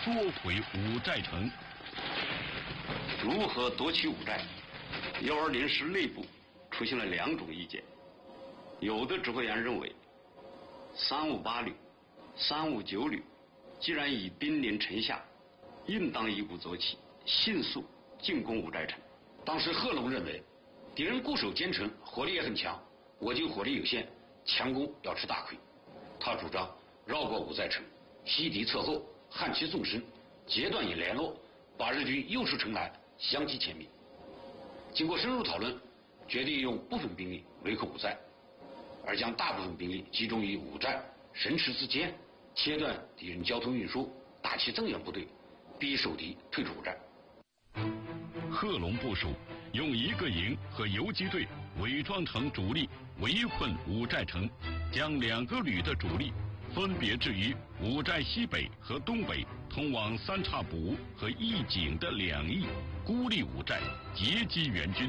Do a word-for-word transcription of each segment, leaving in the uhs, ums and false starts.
夺回五寨城。 如何夺取五寨？幺二零师内部出现了两种意见。有的指挥员认为，三五八旅、三五九旅既然已兵临城下，应当一鼓作气，迅速进攻五寨城。 当时贺龙认为，敌人固守坚城，火力也很强，我军火力有限，强攻要吃大亏。他主张绕过五寨城，袭敌侧后，撼其纵深，截断以联络，把日军诱出城来，相继歼灭。经过深入讨论，决定用部分兵力围困五寨，而将大部分兵力集中于五寨、神池之间，切断敌人交通运输，打其增援部队，逼守敌退出五寨。 贺龙部署用一个营和游击队伪装成主力围困五寨城，将两个旅的主力分别置于五寨西北和东北通往三岔补和义井的两翼，孤立五寨，截击援军。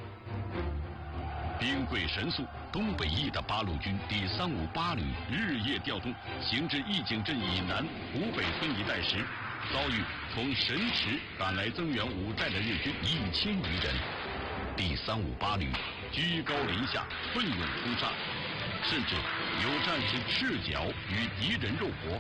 兵贵神速，东北翼的八路军第三五八旅日夜调动，行至义井镇以南湖北村一带时，遭遇从神池赶来增援五寨的日军一千余人。第三五八旅居高临下，奋勇冲杀，甚至有战士赤脚与敌人肉搏。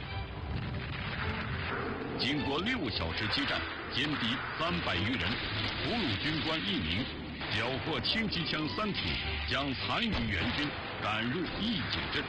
经过六小时激战，歼敌三百余人，俘虏军官一名，缴获轻机枪三挺，将残余援军赶入义井镇。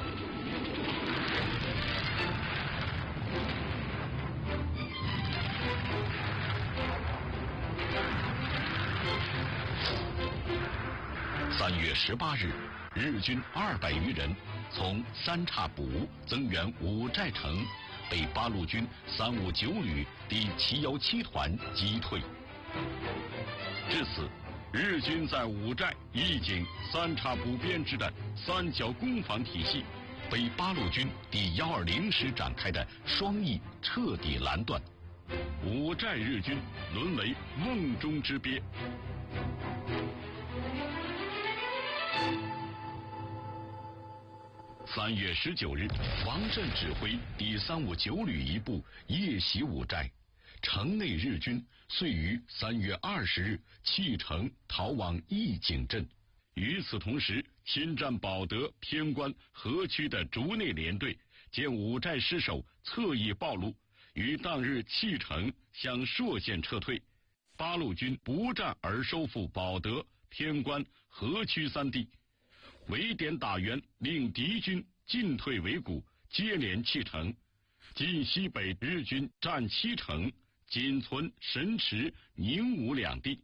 三月十八日，日军二百余人从三岔补增援五寨城，被八路军三五九旅第七幺七团击退。至此，日军在五寨、义井、三岔补编制的三角攻防体系，被八路军第幺二零师展开的双翼彻底拦断，五寨日军沦为瓮中之鳖。三月十九日，王震指挥第三五九旅一部夜袭五寨，城内日军遂于三月二十日弃城逃往义井镇。与此同时，侵占保德、偏关、河区的竹内联队见五寨失守，侧翼暴露，于当日弃城向朔县撤退。八路军不战而收复保德、偏关、河区三地。围点打援，令敌军进退维谷，接连弃城。晋西北日军占七城，仅存神池、宁武两地。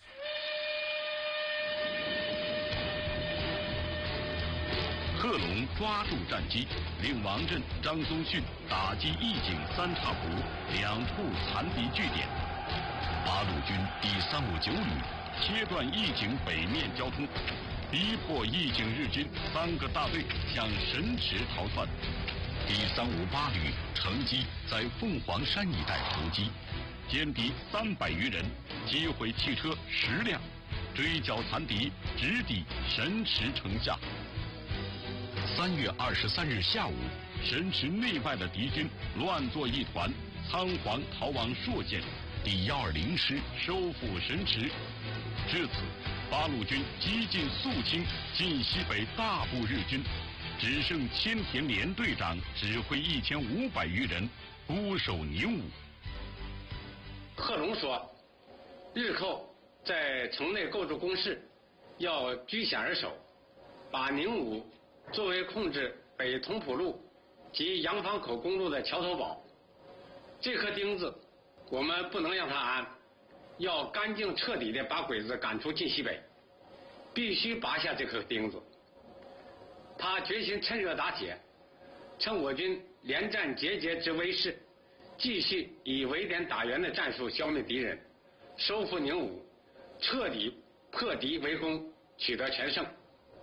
贺龙抓住战机，令王震、张宗逊打击义井、三岔补两处残敌据点。八路军第三五九旅切断义井北面交通，逼迫义井日军三个大队向神池逃窜。第三五八旅乘机在凤凰山一带伏击，歼敌三百余人，击毁汽车十辆，追剿残敌，直抵神池城下。三月二十三日下午，神池内外的敌军乱作一团，仓皇逃往朔县。第幺二零师收复神池。至此，八路军几近肃清晋西北大部日军，只剩千田连队长指挥一千五百余人固守宁武。 贺龙说，日后在城内构筑工事，要居险而守，把宁武作为控制北同蒲路及杨坊口公路的桥头堡。这颗钉子我们不能让它安，要干净彻底地把鬼子赶出晋西北，必须拔下这颗钉子。他决心趁热打铁，趁我军连战节节之危势，继续以围点打援的战术消灭敌人，收复宁武，彻底破敌围攻，取得全胜。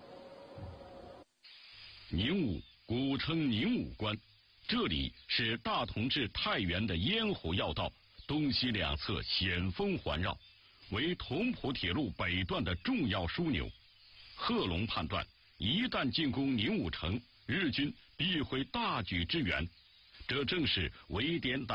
宁武古称宁武关，这里是大同至太原的咽喉要道，东西两侧险峰环绕，为同蒲铁路北段的重要枢纽。贺龙判断，一旦进攻宁武城，日军必会大举支援，这正是围点打